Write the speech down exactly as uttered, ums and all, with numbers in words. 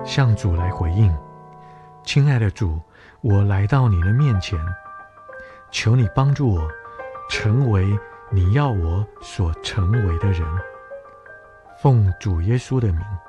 向主来回应：亲爱的主，我来到你的面前，求你帮助我成为你要我所成为的人。奉主耶稣的名。